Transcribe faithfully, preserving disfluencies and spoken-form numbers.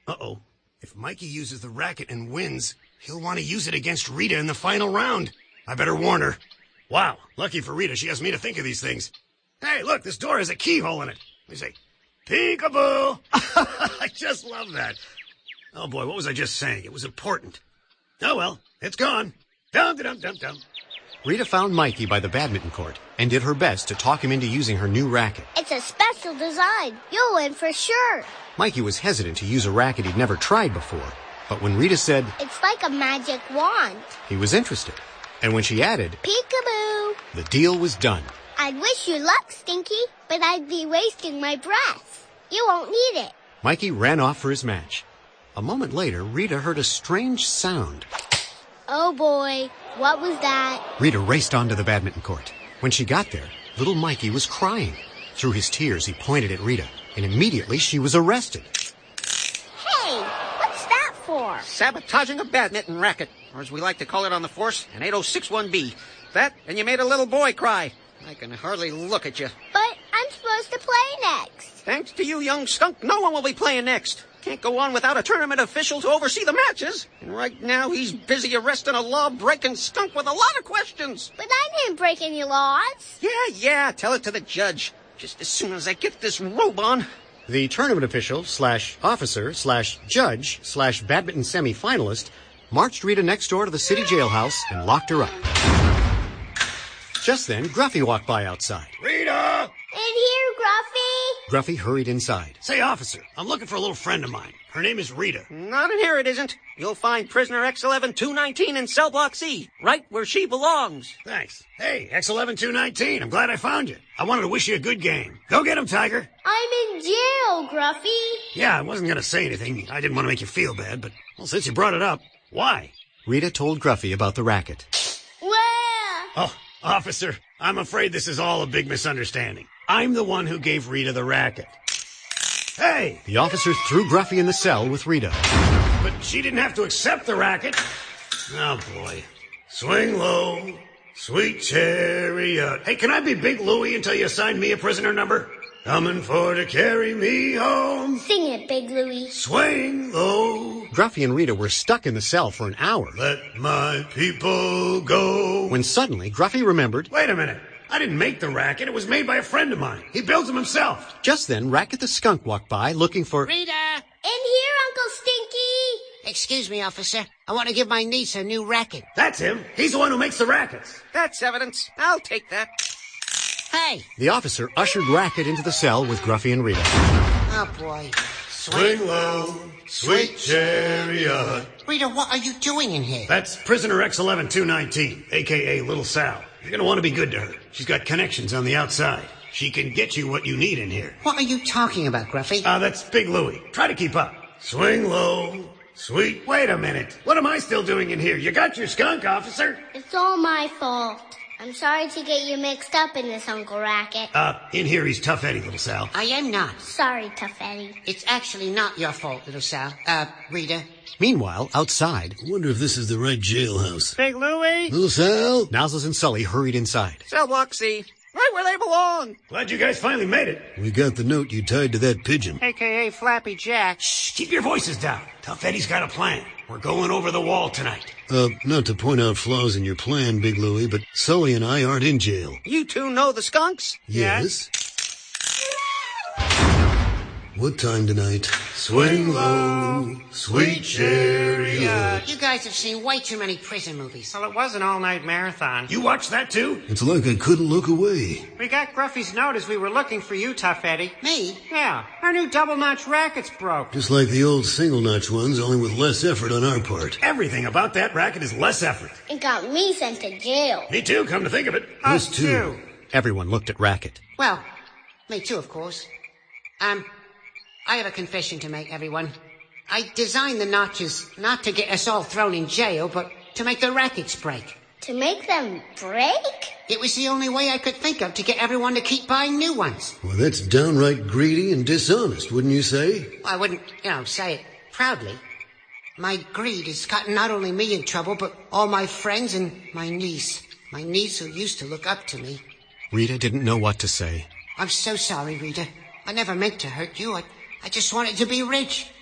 Uh-oh. If Mikey uses the racket and wins, he'll want to use it against Rita in the final round. I better warn her. Wow, lucky for Rita, she has me to think of these things. Hey, look, this door has a keyhole in it. Let me see. Peekaboo! I just love that. Oh, boy, what was I just saying? It was important. Oh, well, it's gone. Dum-dum-dum-dum-dum. Rita found Mikey by the badminton court and did her best to talk him into using her new racket. It's a special design. You'll win for sure. Mikey was hesitant to use a racket he'd never tried before, but when Rita said, "It's like a magic wand," he was interested. And when she added, "Peekaboo," the deal was done. "I'd wish you luck, Stinky, but I'd be wasting my breath. You won't need it." Mikey ran off for his match. A moment later, Rita heard a strange sound. Oh, boy. What was that? Rita raced onto the badminton court. When she got there, little Mikey was crying. Through his tears, he pointed at Rita, and immediately she was arrested. Hey, what's that for? Sabotaging a badminton racket, or as we like to call it on the force, an eight oh six one B. That, and you made a little boy cry. I can hardly look at you. But I'm supposed to play next. Thanks to you, young skunk, no one will be playing next. Can't go on without a tournament official to oversee the matches. And right now, he's busy arresting a law-breaking skunk with a lot of questions. But I didn't break any laws. Yeah, yeah, tell it to the judge. Just as soon as I get this robe on. The tournament official slash officer slash judge slash badminton semifinalist marched Rita next door to the city jailhouse and locked her up. Just then, Gruffy walked by outside. Rita! In here, Gruffy. Gruffy hurried inside. Say, officer, I'm looking for a little friend of mine. Her name is Rita. Not in here, it isn't. You'll find prisoner X eleven two nineteen in cell block C, right where she belongs. Thanks. Hey, X eleven two nineteen, I'm glad I found you. I wanted to wish you a good game. Go get him, Tiger. I'm in jail, Gruffy. Yeah, I wasn't going to say anything. I didn't want to make you feel bad, but, well, since you brought it up, why? Rita told Gruffy about the racket. Where? Oh, officer, I'm afraid this is all a big misunderstanding. I'm the one who gave Rita the racket. Hey! The officer threw Gruffy in the cell with Rita. But she didn't have to accept the racket. Oh, boy. Swing low, sweet chariot. Hey, can I be Big Louie until you assign me a prisoner number? Coming for to carry me home. Sing it, Big Louie. Swing low. Gruffy and Rita were stuck in the cell for an hour. Let my people go. When suddenly, Gruffy remembered... Wait a minute. I didn't make the racket. It was made by a friend of mine. He built them himself. Just then, Racket the skunk walked by looking for... Rita! In here, Uncle Stinky. Excuse me, officer. I want to give my niece a new racket. That's him. He's the one who makes the rackets. That's evidence. I'll take that. Hey! The officer ushered Racket into the cell with Gruffy and Rita. Oh, boy. Swing low, sweet chariot. Rita, what are you doing in here? That's prisoner X eleven two nineteen, a k a. Little Sal. You're going to want to be good to her. She's got connections on the outside. She can get you what you need in here. What are you talking about, Gruffy? Ah, uh, that's Big Louie. Try to keep up. Swing low, sweet... Wait a minute. What am I still doing in here? You got your skunk, officer. It's all my fault. I'm sorry to get you mixed up in this, Uncle Racket. Uh, in here he's Tough Eddie, Little Sal. I am not. Sorry, Tough Eddie. It's actually not your fault, Little Sal. Uh, Rita. Meanwhile, outside... I wonder if this is the right jailhouse. Big Louie. Little Sal. Nozzles and Sully hurried inside. Cell block C, right where they belong. Glad you guys finally made it. We got the note you tied to that pigeon. A K A Flappy Jack. Shh, keep your voices down. Tough Eddie's got a plan. We're going over the wall tonight. Uh, not to point out flaws in your plan, Big Louie, but Sully and I aren't in jail. You two know the skunks? Yes. What time tonight? Swing low, sweet chariot. You guys have seen way too many prison movies. Well, it was an all-night marathon. You watched that too? It's like I couldn't look away. We got Gruffy's note as we were looking for you, Tough Eddie. Me? Yeah, our new double-notch rackets broke. Just like the old single-notch ones, only with less effort on our part. Everything about that racket is less effort. It got me sent to jail. Me too, come to think of it. Us too. Everyone looked at Racket. Well, me too, of course. Um, I have a confession to make, everyone. I designed the notches not to get us all thrown in jail, but to make the rackets break. To make them break? It was the only way I could think of to get everyone to keep buying new ones. Well, that's downright greedy and dishonest, wouldn't you say? Well, I wouldn't, you know, say it proudly. My greed has gotten not only me in trouble, but all my friends and my niece. My niece who used to look up to me. Rita didn't know what to say. I'm so sorry, Rita. I never meant to hurt you. I, I just wanted to be rich.